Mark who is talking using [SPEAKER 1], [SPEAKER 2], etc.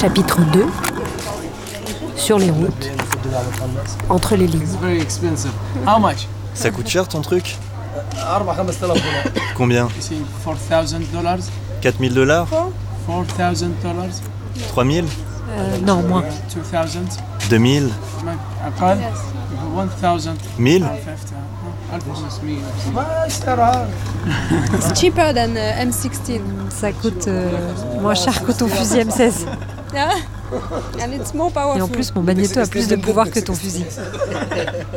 [SPEAKER 1] Chapitre 2. Sur les routes. Entre les lignes.
[SPEAKER 2] Ça coûte cher ton truc? Combien?
[SPEAKER 3] $4,000.
[SPEAKER 2] 4000 $?
[SPEAKER 3] $4,000.
[SPEAKER 2] 3000?
[SPEAKER 1] Non, moins.
[SPEAKER 3] 2,000.
[SPEAKER 2] 2000?
[SPEAKER 3] أقل. 1,000.
[SPEAKER 2] 1000?
[SPEAKER 4] It's cheaper than M16.
[SPEAKER 1] Ça coûte moins cher que ton fusil M16.
[SPEAKER 4] Yeah. And it's more powerful.
[SPEAKER 1] Et en plus, mon magnéto a plus de pouvoir que ton fusil.